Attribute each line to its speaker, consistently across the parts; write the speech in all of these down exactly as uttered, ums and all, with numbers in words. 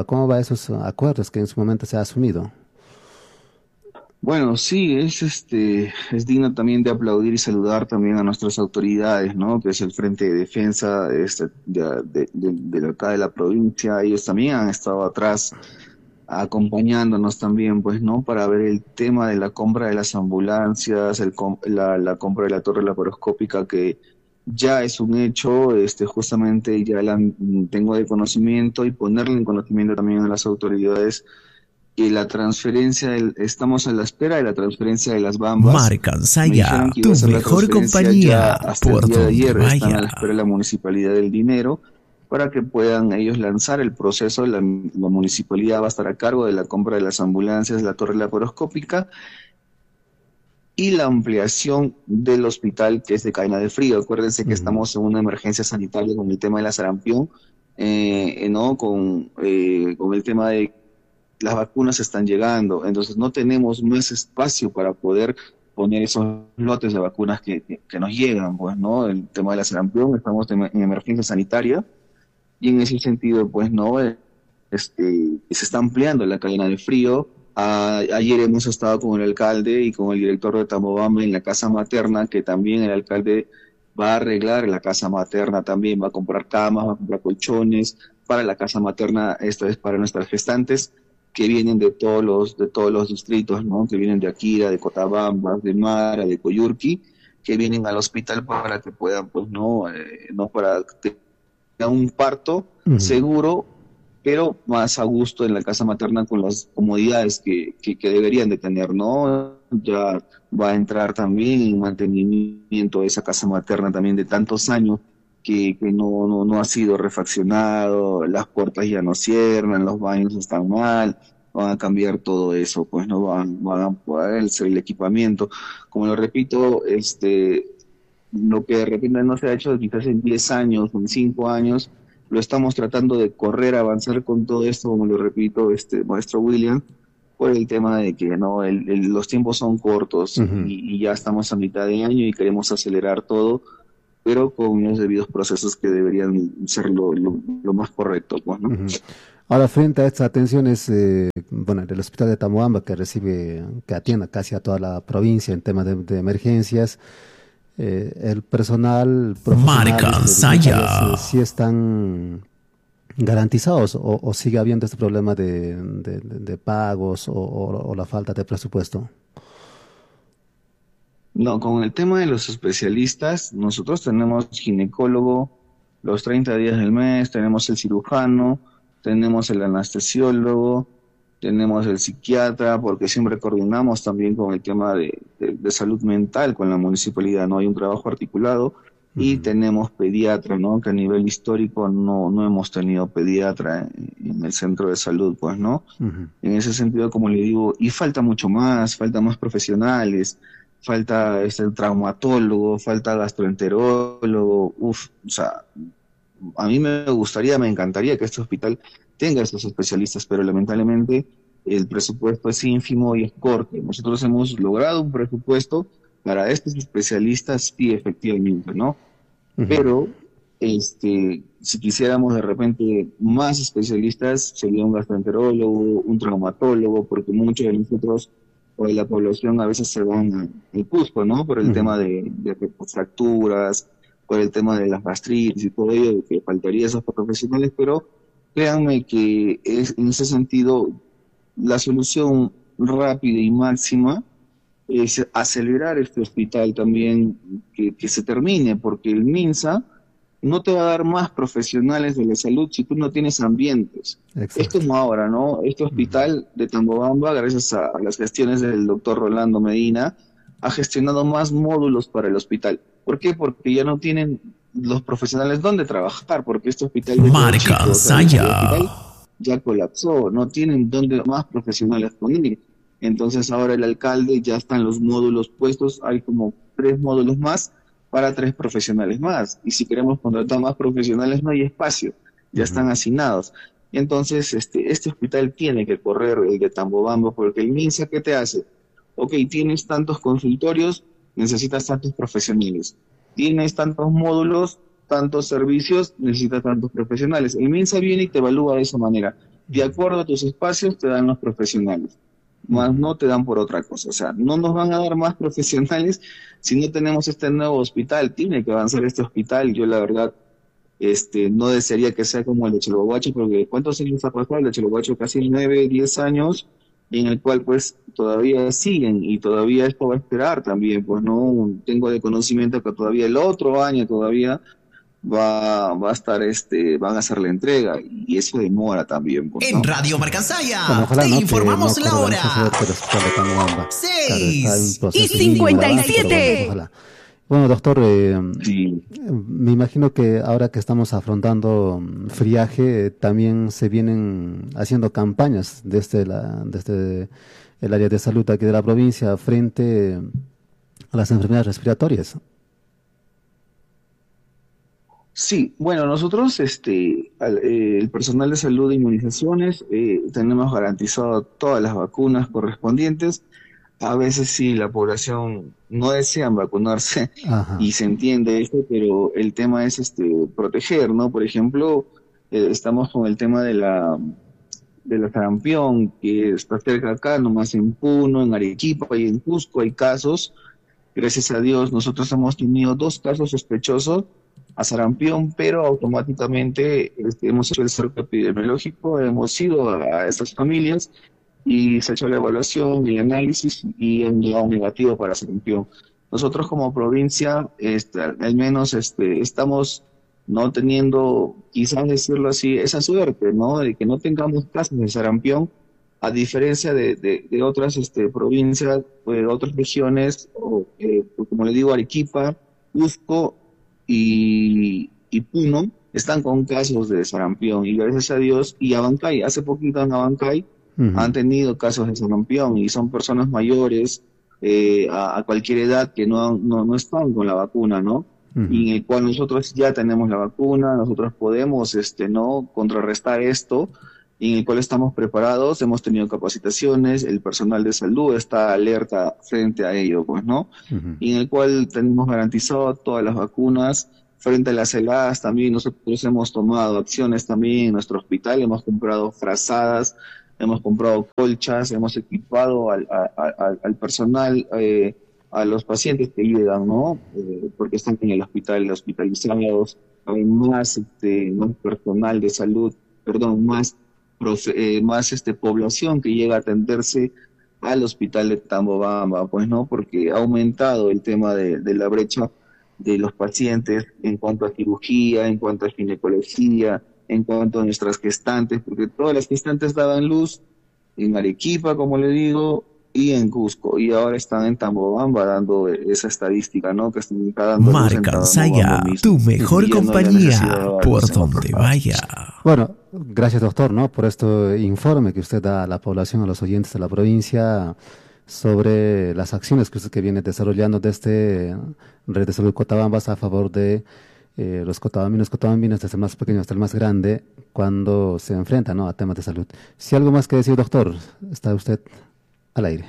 Speaker 1: Tambobamba. ¿Cómo va esos acuerdos que en su momento se ha asumido?
Speaker 2: Bueno, sí, es este, es digno también de aplaudir y saludar también a nuestras autoridades, ¿no? Que es el Frente de Defensa este, de, de, de- de acá de la provincia. Ellos también han estado atrás acompañándonos también, pues, ¿no? Para ver el tema de la compra de las ambulancias, el, com- la, la compra de la torre laparoscópica que ya es un hecho, este, justamente ya la tengo de conocimiento y ponerle en conocimiento también a las autoridades que la transferencia, del- estamos a la espera de la transferencia de las Bambas. Me dijeron
Speaker 3: Marcansaya,
Speaker 2: que iba a
Speaker 3: tu
Speaker 2: ser la
Speaker 3: mejor
Speaker 2: transferencia ya
Speaker 3: compañía,
Speaker 2: hasta el
Speaker 3: por
Speaker 2: día de
Speaker 3: donde
Speaker 2: ayer. Están a la
Speaker 3: vaya.
Speaker 2: espera de la municipalidad del dinero para que puedan ellos lanzar el proceso. La, la municipalidad va a estar a cargo de la compra de las ambulancias, la torre laparoscópica y la ampliación del hospital que es de cadena de frío. Acuérdense que
Speaker 1: Ujú.
Speaker 2: estamos en una emergencia sanitaria con el tema de la sarampión, eh, ¿no? Con, eh, con el tema de las vacunas están llegando, entonces no tenemos más espacio para poder poner esos lotes de vacunas que, que, que nos llegan, pues, ¿no? El tema de la sarampión, estamos en, en emergencia sanitaria y en ese sentido, pues, ¿no? Eh, Este, se está ampliando la cadena de frío. A- ayer hemos estado con el alcalde y con el director de Tamobamba en la casa materna, que también el alcalde va a arreglar la casa materna también, va a comprar camas, va a comprar colchones para la casa materna, esto es para nuestras gestantes que vienen de todos los, de todos los distritos, ¿no? Que vienen de Akira, de Cotabamba, de Mara, de Coyurqui, que vienen al hospital para que puedan, pues, no, eh, no para que tengan un parto
Speaker 1: Ujú.
Speaker 2: seguro, pero más a gusto en la casa materna con las comodidades que, que, que deberían de tener, ¿no? Ya va a entrar también en mantenimiento de esa casa materna también de tantos años que, que no, no, no ha sido refaccionado, las puertas ya no cierran, los baños están mal, van a cambiar todo eso, pues no van, van a poder hacer el equipamiento. Como lo repito, este, lo que de repente no se ha hecho quizás en diez años o en cinco años, lo estamos tratando de correr, avanzar con todo esto, como lo repito, este maestro William, por el tema de que no el, el- los tiempos son cortos
Speaker 1: Ujú.
Speaker 2: y, y ya estamos a mitad de año y queremos acelerar todo, pero con los debidos procesos que deberían ser lo, lo, lo más correcto, pues, ¿no?
Speaker 1: Ujú. Ahora, frente a estas atenciones, eh, bueno, del Hospital de Tamuamba, que recibe, que atiende casi a toda la provincia en temas de, de emergencias, eh, el personal profesionales
Speaker 3: Marcansaya.
Speaker 1: dedicados, eh, sí están garantizados o, o sigue habiendo este problema de, de- de- de pagos o, o- o la falta de presupuesto.
Speaker 2: No, con el tema de los especialistas, nosotros tenemos ginecólogo los treinta días del mes, tenemos el cirujano, tenemos el anestesiólogo, tenemos el psiquiatra, porque siempre coordinamos también con el tema de, de- de salud mental con la municipalidad, ¿no? Hay un trabajo articulado y
Speaker 1: Ujú.
Speaker 2: tenemos pediatra, ¿no? Que a nivel histórico no, no hemos tenido pediatra en, en el centro de salud, pues, ¿no?
Speaker 1: Ujú.
Speaker 2: En ese sentido, como le digo, y falta mucho más, falta más profesionales, falta este traumatólogo, falta gastroenterólogo, uff, o sea, a mí me gustaría, me encantaría que este hospital tenga estos especialistas, pero lamentablemente el presupuesto es ínfimo y es corto. Nosotros hemos logrado un presupuesto para estos especialistas, sí, efectivamente, ¿no?
Speaker 1: Ujú.
Speaker 2: Pero este, si quisiéramos de repente más especialistas, sería un gastroenterólogo, un traumatólogo, porque muchos de nosotros o de la población a veces se van al Cusco, ¿no? Por el
Speaker 1: Ujú.
Speaker 2: tema de, de fracturas, por el tema de las gastritis y todo ello, que faltaría esos profesionales, pero créanme que es, en ese sentido la solución rápida y máxima es acelerar este hospital también, que, que se termine, porque el MINSA no te va a dar más profesionales de la salud si tú no tienes ambientes. Es
Speaker 1: Exacto.
Speaker 2: como ahora, ¿no? Este
Speaker 1: Ujú.
Speaker 2: hospital de Tambobamba, gracias a, a las gestiones del doctor Rolando Medina, ha gestionado más módulos para el hospital. ¿Por qué? Porque ya no tienen los profesionales donde trabajar, porque este hospital ya quedó chico, o sea, el, el
Speaker 3: Marcansaya.
Speaker 2: hospital ya colapsó, no tienen donde más profesionales poner. Entonces ahora el alcalde ya están los módulos puestos, hay como tres módulos más para tres profesionales más. Y si queremos contratar más profesionales no hay espacio, ya
Speaker 1: Ujú.
Speaker 2: están asignados. Entonces este, este hospital tiene que correr el de Tambobamba porque el MINSA, ¿qué te hace? Ok, tienes tantos consultorios, necesitas tantos profesionales. Tienes tantos módulos, tantos servicios, necesitas tantos profesionales. El MINSA viene y te evalúa de esa manera. de acuerdo a tus espacios te dan los profesionales, más no te dan por otra cosa. O sea, no nos van a dar más profesionales si no tenemos este nuevo hospital. Tiene que avanzar este hospital. Yo la verdad este no desearía que sea como el de Chelhuahuacho, porque ¿cuántos años ha pasado el de Chelhuahuacho? Casi nueve, diez años, en el cual pues todavía siguen y todavía esto va a esperar también, pues no tengo de conocimiento que todavía el otro año todavía va, va a estar, este, van a hacer la entrega y eso demora también. Pues, ¿no?
Speaker 3: En Radio Marcansaya
Speaker 1: bueno, ojalá,
Speaker 3: te
Speaker 1: ¿no?
Speaker 3: informamos
Speaker 1: no
Speaker 3: la hora.
Speaker 1: seis
Speaker 3: y cincuenta y siete.
Speaker 1: Bueno, bueno, doctor, eh,
Speaker 2: sí.
Speaker 1: me imagino que ahora que estamos afrontando friaje, también se vienen haciendo campañas desde, la, desde el área de salud aquí de la provincia frente a las enfermedades respiratorias.
Speaker 2: Sí, bueno, nosotros, este, al, eh, el personal de salud de inmunizaciones, eh, tenemos garantizado todas las vacunas correspondientes. A veces sí, la población no desea vacunarse. Ajá. Y se entiende esto, pero el tema es este proteger, ¿no? Por ejemplo, eh, estamos con el tema de la de la sarampión, que está cerca acá, nomás en Puno, en Arequipa y en Cusco hay casos. Gracias a Dios, nosotros hemos tenido dos casos sospechosos a sarampión, pero automáticamente este, hemos hecho el cerco epidemiológico, hemos ido a, a estas familias y se ha hecho la evaluación y el análisis y han llegado negativo para sarampión. Nosotros como provincia, este, al menos este, estamos no teniendo, quizás decirlo así, esa suerte, ¿no? De que no tengamos casos de sarampión, a diferencia de, de, de otras este, provincias, de otras regiones, o, eh, como le digo, Arequipa, Cusco y, y Puno, están con casos de sarampión, y gracias a Dios, y Abancay, hace poquito en Abancay, uh-huh. han tenido casos de sarampión, y son personas mayores, eh, a, a cualquier edad, que no, no, no están con la vacuna, ¿no? Uh-huh. Y en el cual nosotros ya tenemos la vacuna, nosotros podemos, este, ¿no?, contrarrestar esto, y en el cual estamos preparados, hemos tenido capacitaciones, el personal de salud está alerta frente a ello, pues, ¿no? Uh-huh. Y en el cual tenemos garantizado todas las vacunas. Frente a las heladas también nosotros hemos tomado acciones también en nuestro hospital, hemos comprado frazadas, hemos comprado colchas, hemos equipado al, a, a, al personal, eh, a los pacientes que llegan, ¿no? Eh, porque están en el hospital hospitalizados, hay más, este, más personal de salud, perdón, más Eh, más este población que llega a atenderse al hospital de Tambobamba, pues no, porque ha aumentado el tema de, de la brecha de los pacientes en cuanto a cirugía, en cuanto a ginecología, en cuanto a nuestras gestantes, porque todas las gestantes daban luz en Arequipa, como le digo, y en Cusco, y ahora están en Tambobamba dando esa estadística, ¿no? Que están dando
Speaker 3: Marcansaya, tu mejor compañía, no por donde vaya.
Speaker 1: Bueno, gracias doctor, ¿no?, por este informe que usted da a la población, a los oyentes de la provincia, sobre las acciones que usted que viene desarrollando desde Red de Salud Cotabambas a favor de eh, los cotabambinos, cotabambinas, desde el más pequeño hasta el más grande, cuando se enfrenta, ¿no?, a temas de salud. Si algo más que decir, doctor, está usted al aire.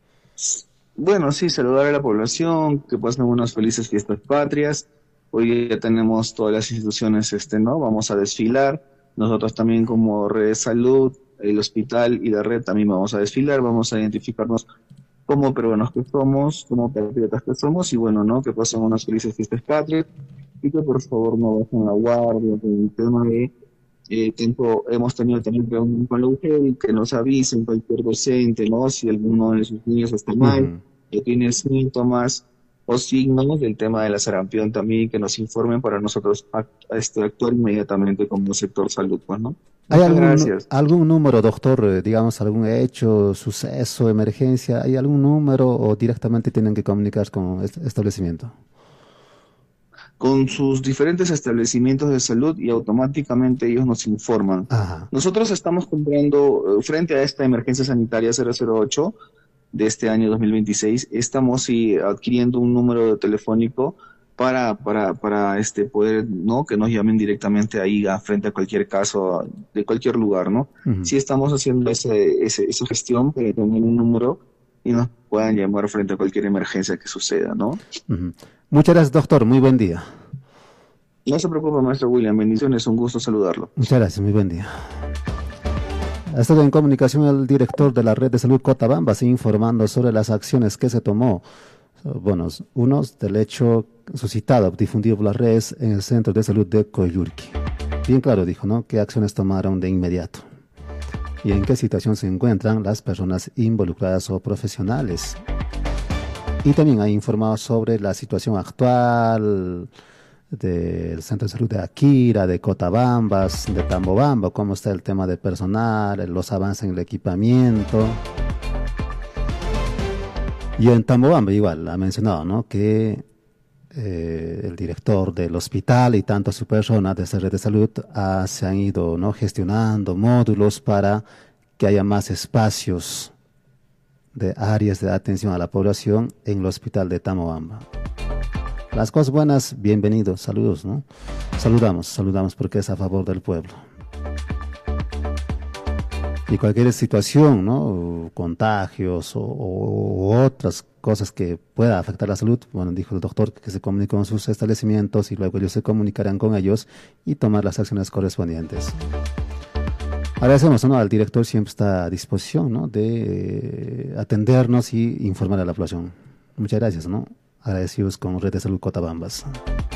Speaker 2: Bueno, sí, saludar a la población, que pasen unas felices fiestas patrias. Hoy ya tenemos todas las instituciones, este, ¿no? Vamos a desfilar. Nosotros también como Red de Salud, el hospital y la red también vamos a desfilar, vamos a identificarnos como peruanos que somos, como patriotas que somos, y bueno, ¿no?, que pasen unas felices fiestas patrias y que por favor no bajen la guardia, que el tema de eh, tiempo hemos tenido también reunión con la U G E L, que nos avisen cualquier docente, ¿no?, si alguno de sus niños está mal, uh-huh. que tiene síntomas o signos del tema de la sarampión también, que nos informen para nosotros act- este, actuar inmediatamente como sector salud, pues, ¿no?
Speaker 1: ¿Hay algún, algún número, doctor, digamos, algún hecho, suceso, emergencia? ¿Hay algún número o directamente tienen que comunicar con este establecimiento?
Speaker 2: Con sus diferentes establecimientos de salud y automáticamente ellos nos informan. Ajá. Nosotros estamos cumpliendo, frente a esta emergencia sanitaria cero cero ocho de este año dos mil veintiséis, estamos sí, adquiriendo un número telefónico para para para este poder, ¿no?, que nos llamen directamente ahí a frente a cualquier caso de cualquier lugar, ¿no? Uh-huh. Sí estamos haciendo ese, ese, esa gestión para tener un número y nos puedan llamar frente a cualquier emergencia que suceda, ¿no?
Speaker 1: Uh-huh. Muchas gracias, doctor. Muy buen día.
Speaker 2: No se preocupe, maestro William. Bendiciones. Un gusto saludarlo.
Speaker 1: Muchas gracias. Muy buen día. Ha estado en comunicación el director de la Red de Salud Cotabambas informando sobre las acciones que se tomó. Bueno, unos del hecho suscitado, difundido por las redes en el Centro de Salud de Coyurqui. Bien claro dijo, ¿no?, qué acciones tomaron de inmediato y en qué situación se encuentran las personas involucradas o profesionales. Y también ha informado sobre la situación actual del Centro de Salud de Akira, de Cotabambas, de Tambobamba, cómo está el tema de personal, los avances en el equipamiento. Y en Tambobamba igual ha mencionado, ¿no?, que eh, el director del hospital y tanto su persona de esa red de salud ah, se han ido, ¿no?, gestionando módulos para que haya más espacios de áreas de atención a la población en el hospital de Tambobamba. Las cosas buenas, bienvenidos, saludos, ¿no? Saludamos, saludamos porque es a favor del pueblo. Y cualquier situación, ¿no?, contagios o, o, o otras cosas que pueda afectar la salud, bueno, dijo el doctor que se comunique con sus establecimientos y luego ellos se comunicarán con ellos y tomar las acciones correspondientes. Agradecemos, ¿no?, al director, siempre está a disposición, ¿no?, de eh, atendernos y informar a la población. Muchas gracias, ¿no? Agradecidos con Red de Salud Cotabambas.